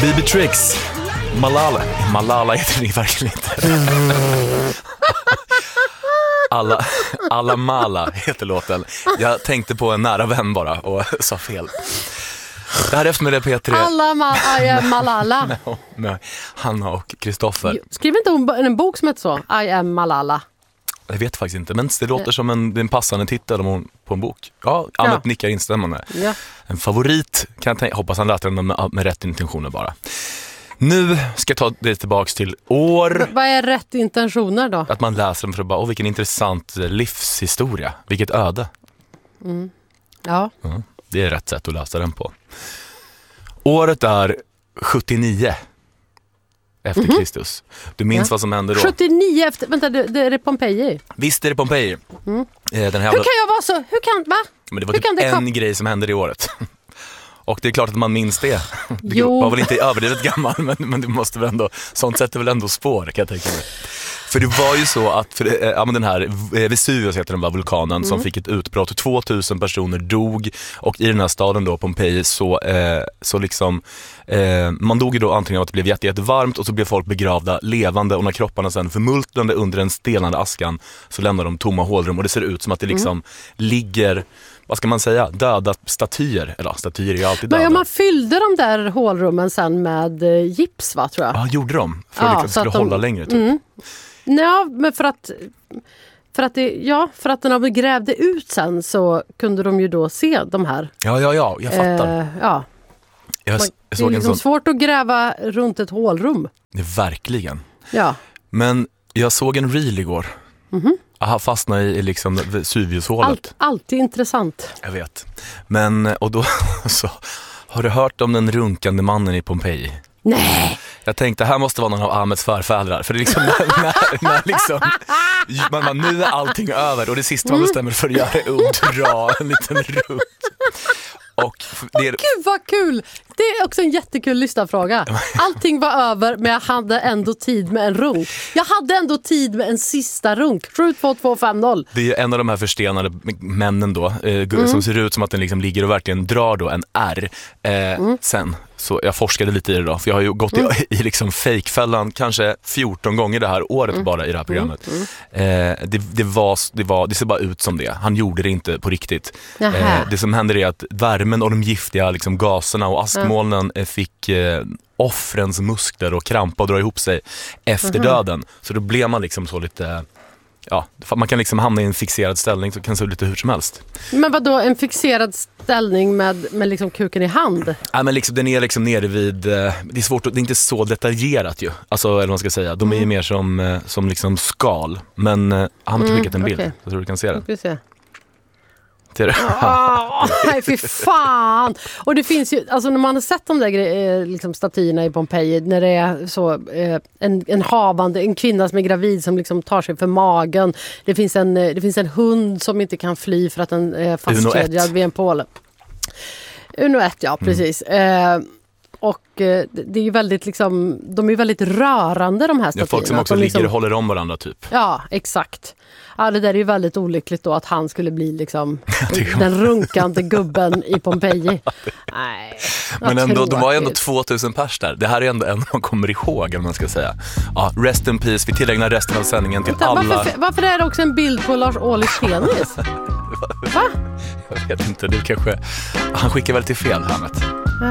BB Tricks, Malala heter det verkligen inte. Alla Mala heter låten. Jag tänkte på en nära vän bara och sa fel. Det här är efter med det P3. Malala. Med Hanna och Kristoffer. Skriv inte hon en bok som heter så? I am Malala. Jag vet faktiskt inte, men det låter som en passande titel på en bok. Ja, Ahmet nickar instämmande. Ja. En favorit, kan jag hoppas han läser den med rätt intentioner bara. Nu ska jag ta det tillbaks till år. Vad är rätt intentioner då? Att man läser den för att bara, vilken intressant livshistoria. Vilket öde. Ja. Det är rätt sätt att läsa den på. Året är 79 efter Kristus. Du minns vad som hände då? 79 efter, vänta, det är det Pompeji. Visst är det Pompeji. Hur kan jag vara så? Va? Men det var typ en grej som hände det året. Och det är klart att man minns det. Du var väl inte överdrivet gammal, men du måste väl ändå, sånt sätter väl ändå spår, kan jag tänka mig. För det var ju så att den här Vesuvius heter den, var vulkanen som fick ett utbrott. 2000 personer dog, och i den här staden då, Pompeji, så liksom man dog ju då antingen av att det blev jättevarmt, och så blev folk begravda levande, och när kropparna sen förmultnade under den stelnande askan så lämnar de tomma hålrum, och det ser ut som att det liksom ligger, vad ska man säga, döda statyer. Eller statyer är ju alltid döda. Men man fyllde de där hålrummen sen med gips, va, tror jag. Ja, gjorde de? För att liksom skulle hålla längre typ. Nej, men för att när de grävde ut sen så kunde de ju då se de här. Ja, jag fattar. Jag såg det är liksom svårt att gräva runt ett hålrum. Det är verkligen. Ja. Men jag såg en reel igår. Aha, fastnade i liksom Vesuviushålet. Alltid intressant. Jag vet. Men, och då så har du hört om den runkande mannen i Pompeji? Nej. Jag tänkte, här måste vara någon av Ahmeds förfädrar. För det är liksom, när liksom nu är allting över, och det sista man bestämmer för att göra är att dra en liten runk. Gud vad kul! Det är också en jättekul lyssnarfråga. Allting var över, men jag hade ändå tid med en runk. Jag hade ändå tid med en sista runk. 72250. Det är en av de här förstenade männen då, som ser ut som att den liksom ligger och verkligen drar då en R. Sen, så jag forskade lite i det då, för jag har ju gått i liksom fejkfällan kanske 14 gånger det här året bara i det här programmet. Det ser bara ut som det. Han gjorde det inte på riktigt. Det som händer är att värmen och de giftiga liksom gaserna och askmolnen fick offrens muskler och krampa och dra ihop sig efter döden. Så då blev man liksom så lite... Ja, man kan liksom hamna i en fixerad ställning, så kan det se ut lite hur som helst. Men vad då, en fixerad ställning med liksom kuken i hand? Ja, men liksom, den är liksom nere vid... Det är svårt, det är inte så detaljerat ju. Alltså, eller vad man ska säga. De är ju mer som liksom skal. Men han har inte skickat en bild. Okay. Jag tror du kan se det. Nej, fy fan. Och det finns ju, alltså när man har sett de där liksom statyerna i Pompeji, när det är så en kvinna som är gravid som liksom tar sig för magen. Det finns en hund som inte kan fly för att den är fastkedjad vid en påle. Uno 1, ja, precis. Och det är ju väldigt liksom, de är väldigt rörande, de här statyerna. Ja, folk som också ligger och håller om varandra typ. Ja, exakt. Ja, det där är ju väldigt olyckligt då, att han skulle bli liksom den runkande gubben i Pompeji. Nej. Men ändå, de var ju ändå 2000 pers där. Det här är ändå en man kommer ihåg, om man ska säga. Ja, rest in peace. Vi tillägnar resten av sändningen till alla. Varför är det också en bild på Lars Ohlys penis? Va? Jag vet inte, det kanske... Han skickar väl till fel, Hammet.